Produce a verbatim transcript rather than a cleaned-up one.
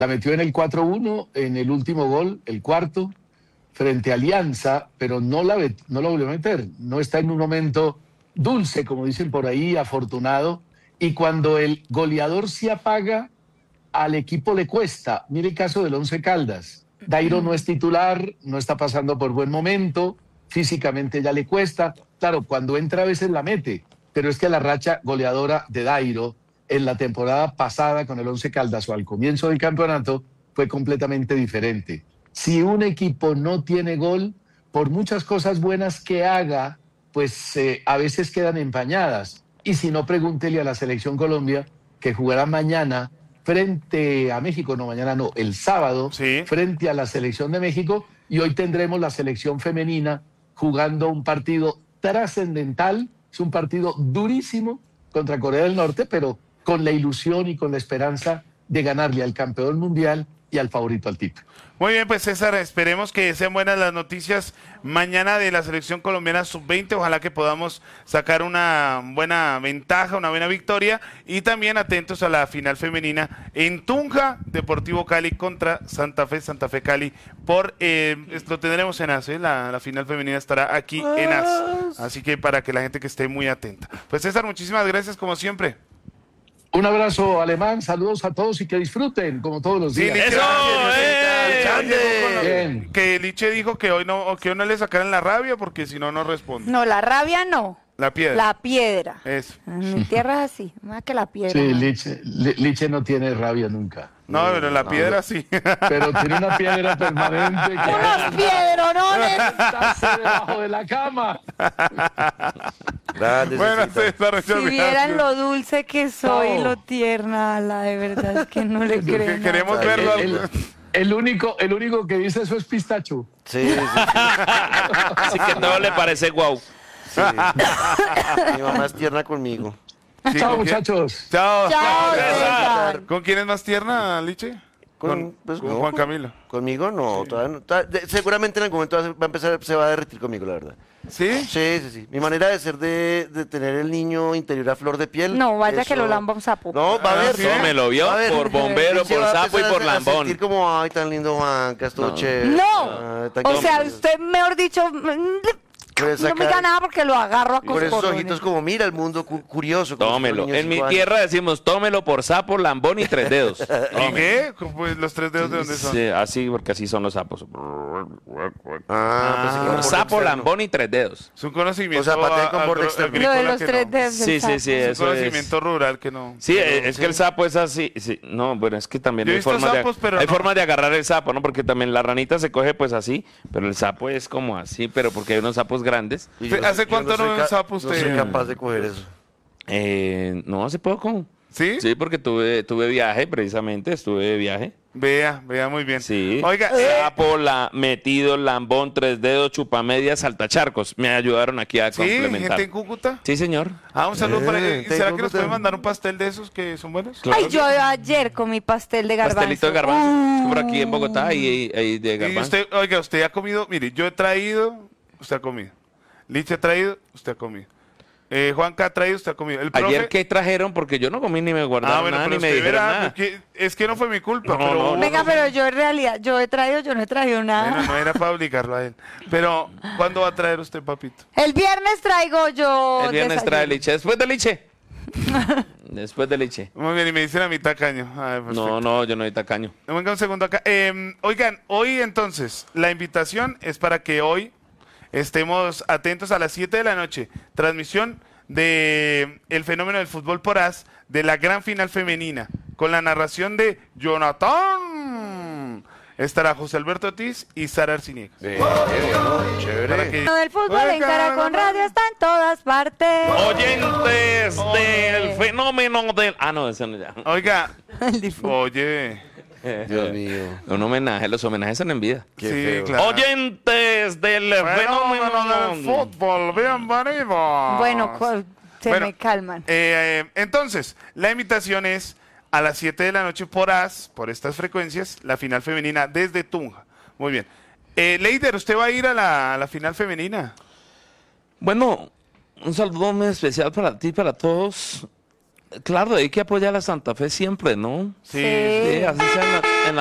La metió en el cuatro uno, en el último gol, el cuarto, frente a Alianza, pero no la, no la volvió a meter. No está en un momento dulce, como dicen por ahí, afortunado. Y cuando el goleador se apaga, al equipo le cuesta. Mire el caso del Once Caldas. Dairo no es titular, no está pasando por buen momento, físicamente ya le cuesta. Claro, cuando entra a veces la mete, pero es que la racha goleadora de Dairo en la temporada pasada con el Once Caldas o al comienzo del campeonato fue completamente diferente. Si un equipo no tiene gol, por muchas cosas buenas que haga, pues eh, a veces quedan empañadas. Y si no, pregúntele a la Selección Colombia, que jugará mañana frente a México, no, mañana no, el sábado, sí, frente a la Selección de México, y hoy tendremos la selección femenina jugando un partido trascendental, es un partido durísimo contra Corea del Norte, pero con la ilusión y con la esperanza de ganarle al campeón mundial y al favorito al título. Muy bien, pues César, esperemos que sean buenas las noticias mañana de la selección colombiana sub veinte, ojalá que podamos sacar una buena ventaja, una buena victoria, y también atentos a la final femenina en Tunja, Deportivo Cali contra Santa Fe, Santa Fe Cali, por eh, lo tendremos en A S, ¿eh? la, la final femenina estará aquí en A S, así que para que la gente que esté muy atenta. Pues César, muchísimas gracias como siempre. Un abrazo, Alemán, saludos a todos y que disfruten como todos los días. Sí, Liche, ¡Eso! ¡Eh! Que Liche dijo que hoy no, que hoy no le sacaran la rabia porque si no, no responde. No, la rabia no. La piedra. La piedra. Eso. En mi tierra es así, más que la piedra. Sí, Liche, Liche no tiene rabia nunca. No, pero la no, piedra no, sí. Pero tiene una piedra permanente. Que ¡unos piedronones! Está debajo de la cama. Bueno, César, si vieran lo dulce que soy, no. Lo tierna, la de verdad es que no le creo. Que queremos verlo. El, el, el, único, el único que dice eso es Pistacho. Sí, sí, sí. Así que todo le parece guau. Sí. Mi mamá es tierna conmigo. Sí, chao, ¿con muchachos. Chao. Chao, César. ¿Con quién es más tierna, Liche? Con, con, pues, con no, Juan Camilo. Conmigo no, sí. todavía no todavía, de, seguramente en algún momento va a empezar, se va a derretir conmigo, la verdad. ¿Sí? Sí, sí, sí. Mi manera de ser, de, de tener el niño interior a flor de piel. No, vaya eso... que lo lamba un sapo. No, va a ver. ¿Sí? No, me lo vio por bombero, por sapo y por a, lambón. A sentir como, ay, tan lindo Juan, que estuvo no. chévere. No, ah, o sea, usted, mejor dicho... No me gana nada porque lo agarro a con esos ojitos como mira el mundo cu curioso. Tómelo. En mi tierra decimos tómelo por sapo, lambón y tres dedos. ¿Y qué? Pues los tres dedos de dónde son. Sí, así porque así son los sapos. Ah, pues sí, por sapo, externo. Lambón y tres dedos. Es un conocimiento. O sea, patea con borde externo. Lo de los tres no. dedos. Sí, sí, sí. Es un conocimiento es... rural que no. Sí, que no, es sí. que el sapo es así. Sí. No, bueno, es que también Yo hay formas sapos, de, hay no. formas de agarrar el sapo, ¿no? Porque también la ranita se coge pues así, pero el sapo es como así, pero porque hay unos sapos grandes. ¿Hace cuánto no ve un sapo usted? No soy capaz de coger eso. Eh, no, hace poco. ¿Sí? Sí, porque tuve, tuve viaje, precisamente, estuve de viaje. Vea, vea muy bien. Sí. Oiga, sapo, la, metido, lambón, tres dedos, chupamedias, saltacharcos. Me ayudaron aquí a ¿sí? complementar. ¿Gente en Cúcuta? Sí, señor. Ah, un saludo eh, para ellos. ¿Será que nos pueden mandar un pastel de esos que son buenos? Claro. Ay, yo ayer comí pastel de garbanzo. Pastelito de garbanzo. Uh. Por aquí en Bogotá y, y, y de garbanzo. Y usted, oiga, usted ha comido, mire, yo he traído, usted ha comido. Liche ha traído, usted ha comido. Eh, Juanca ha traído, usted ha comido. El profe... Ayer que trajeron, porque yo no comí ni me guardaron ah, bueno, nada, ni me dijeron verá, nada. Que, es que no fue mi culpa. No, pero no, venga, no, pero yo en realidad, yo he traído, yo no he traído nada. Bueno, no era para obligarlo a él. Pero, ¿cuándo va a traer usted, papito? El viernes traigo yo. El viernes trae Liche. Después de Liche. Después de Liche. Muy bien, y me dicen a mí tacaño. Ay, no, no, yo no soy tacaño. Venga un segundo acá. Eh, oigan, hoy entonces, la invitación es para que hoy estemos atentos a las siete de la noche. Transmisión de el fenómeno del fútbol por A S, de la gran final femenina, con la narración de Jonathan. Estará José Alberto Ortiz y Sara Arciniegas. Bien, bien, chévere. Que... del fútbol en Caracol Radio está en todas partes. Oyentes del fenómeno del... Ah, no, ese no ya. Oiga, oye... Dios mío. Un homenaje, los homenajes son en vida. Qué sí, feo. Claro. Oyentes del fenómeno del fútbol, bienvenidos. Bueno, se bueno, me calman. Eh, eh, entonces, la invitación es a las siete de la noche por A S, por estas frecuencias, la final femenina desde Tunja. Muy bien. Eh, Leider, ¿usted va a ir a la, a la final femenina? Bueno, un saludo muy especial para ti, para todos. claro, hay que apoyar a Santa Fe siempre, ¿no? Sí, Sí. sí. Sí, así sea en la, en la